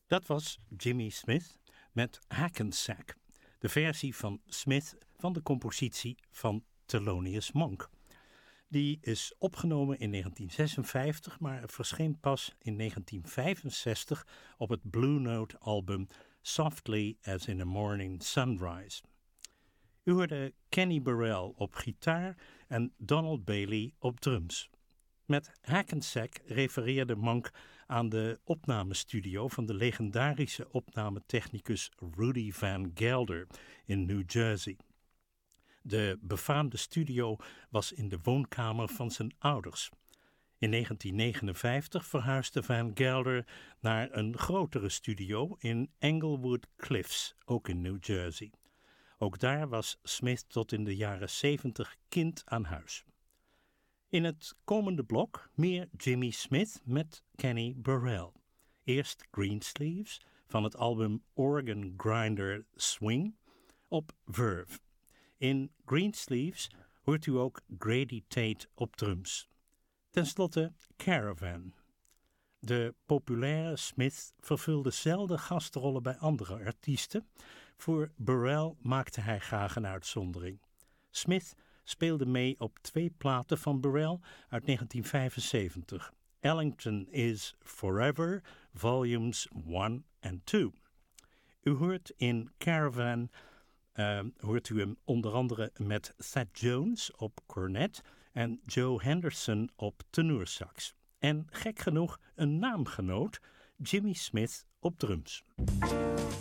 Dat was Jimmy Smith met Hackensack, de versie van Smith van de compositie van Thelonious Monk. Die is opgenomen in 1956, maar verscheen pas in 1965 op het Blue Note album Softly as in a Morning Sunrise. U hoorde Kenny Burrell op gitaar en Donald Bailey op drums. Met Hackensack refereerde Monk aan de opnamestudio van de legendarische opnametechnicus Rudy Van Gelder in New Jersey. De befaamde studio was in de woonkamer van zijn ouders. In 1959 verhuisde Van Gelder naar een grotere studio in Englewood Cliffs, ook in New Jersey. Ook daar was Smith tot in de jaren 70 kind aan huis. In het komende blok meer Jimmy Smith met Kenny Burrell. Eerst Greensleeves van het album Organ Grinder Swing op Verve. In Greensleeves hoort u ook Grady Tate op drums. Ten slotte Caravan. De populaire Smith vervulde zelden gastrollen bij andere artiesten. Voor Burrell maakte hij graag een uitzondering. Smith speelde mee op 2 platen van Burrell uit 1975. Ellington is Forever, volumes 1 en 2. U hoort in Caravan hoort u hem onder andere met Thad Jones op cornet en Joe Henderson op tenorsax. En gek genoeg een naamgenoot, Jimmy Smith op drums.